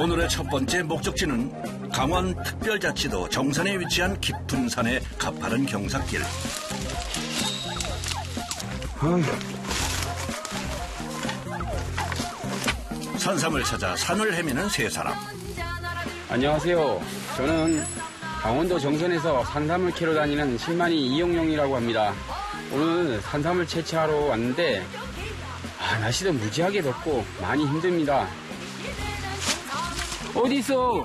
오늘의 첫 번째 목적지는 강원특별자치도 정선에 위치한 깊은 산의 가파른 경사길. 산삼을 찾아 산을 헤매는 세 사람. 안녕하세요. 저는 강원도 정선에서 산삼을 캐러 다니는 실만이 이영용이라고 합니다. 오늘 산삼을 채취하러 왔는데 날씨도 무지하게 덥고 많이 힘듭니다. 어디 있어?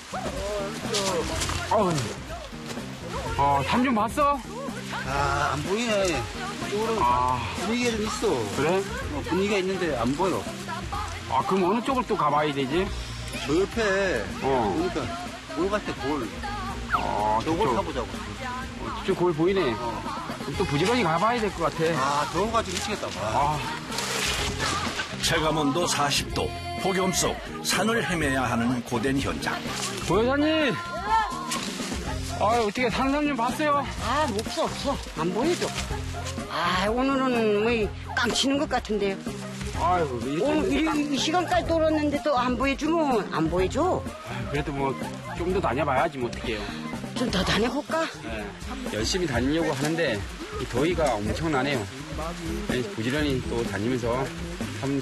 삼 좀 봤어? 안 보이네. 이쪽으로 분위기가 좀 있어. 그래? 분위기가 있는데 안 보여. 그럼 어느 쪽을 또 가봐야 되지? 저 옆에 보니까 골 같아, 골. 저걸 타보자고. 저쪽 골 보이네. 그럼 또 부지런히 가봐야 될 것 같아. 저거 가지고 미치겠다. 체감온도 40도, 폭염 속 산을 헤매야 하는 고된 현장. 보여사님! 어떻게 산삼 좀 봤어요? 없어. 안 보이죠? 오늘은 뭐 깡치는 것 같은데요. 오늘 이 시간까지 돌았는데 또 안 보여주면 안 보여줘. 그래도 뭐 좀 더 다녀봐야지 뭐 어떡해요. 좀 더 다녀볼까? 열심히 다니려고 하는데 이 더위가 엄청나네요. 부지런히 또 다니면서